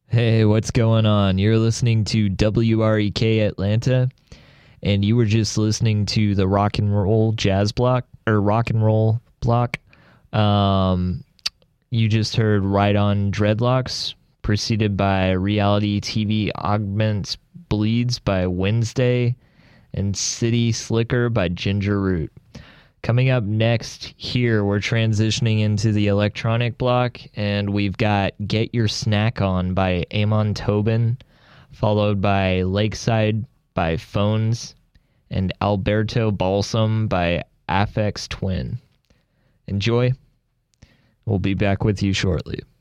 Hey, what's going on? You're listening to WREK Atlanta, and you were just listening to the rock and roll jazz block, or rock and roll block. Um, you just heard Right On Dreadlocks, preceded by Reality TV Augments Bleeds by Wednesday, and City Slicker by Ginger Root. Coming up next here, we're transitioning into the electronic block, and we've got Get Your Snack On by Amon Tobin, followed by Lakeside by Phones, and Alberto Balsam by Aphex Twin. Enjoy. We'll be back with you shortly.